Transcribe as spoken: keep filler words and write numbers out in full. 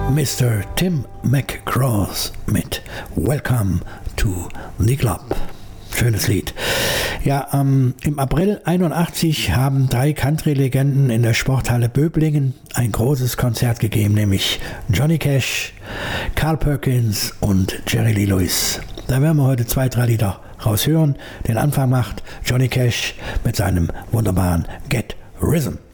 Mister Tim McGraw mit Welcome to the Club. Schönes Lied. Ja, ähm, im April einundachtzig haben drei Country-Legenden in der Sporthalle Böblingen ein großes Konzert gegeben, nämlich Johnny Cash, Carl Perkins und Jerry Lee Lewis. Da werden wir heute zwei, drei Lieder raushören. Den Anfang macht Johnny Cash mit seinem wunderbaren Get Rhythm.